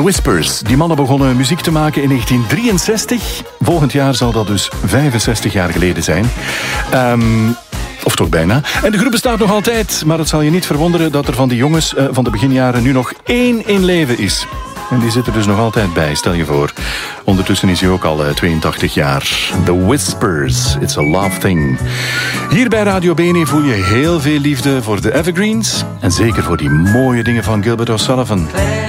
Whispers. Die mannen begonnen muziek te maken in 1963. Volgend jaar zal dat dus 65 jaar geleden zijn. Of toch bijna. En de groep bestaat nog altijd. Maar het zal je niet verwonderen dat er van die jongens van de beginjaren nu nog 1 in leven is. En die zit er dus nog altijd bij, stel je voor. Ondertussen is hij ook al 82 jaar. The Whispers, It's a Love Thing. Hier bij Radio Bene voel je heel veel liefde voor de Evergreens. En zeker voor die mooie dingen van Gilbert O'Sullivan.